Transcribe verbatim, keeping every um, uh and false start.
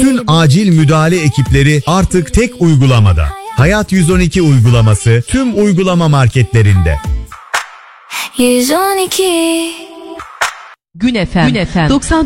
Bütün acil müdahale ekipleri artık tek uygulamada. Hayat yüz on iki uygulaması tüm uygulama marketlerinde. yüz on iki Gün Efem, Gün Efem doksan